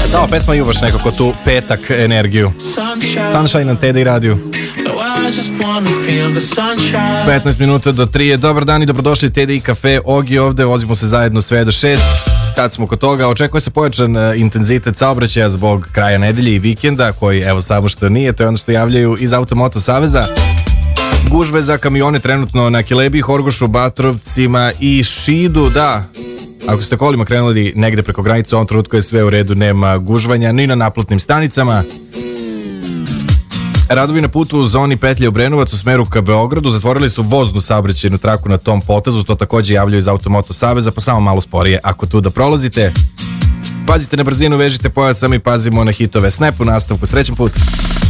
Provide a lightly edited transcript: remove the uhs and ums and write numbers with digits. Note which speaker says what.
Speaker 1: Da, pesma ima baš nekako tu petak energiju. Sunshine na TD radiju. 15 minuta do 3. Dobar dan i dobrodošli u TD Cafe. Ogi ovde, vozimo se zajedno sve do 6. Kad smo kod toga, očekuje se pojačan intenzitet saobraćaja zbog kraja nedelje i vikenda, koji evo samo što nije, to je ono što javljaju iz Automoto Saveza. Gužve za kamione trenutno na Kilebi, Horgošu, Batrovcima i Šidu, da. Ako ste kolima krenuli negde preko granice, u ovom trenutku je sve u redu, nema gužvanja ni na naplatnim stanicama. Radovi na putu u zoni petlje Obrenovac u smeru ka Beogradu zatvorili su voznu saobraćajnu traku na tom potezu, to takođe javljaju iz Automoto Saveza, pa samo malo sporije ako tu da prolazite. Pazite na brzinu, vežite pojasama i pazimo na hitove. Snap u nastavku, srećan put!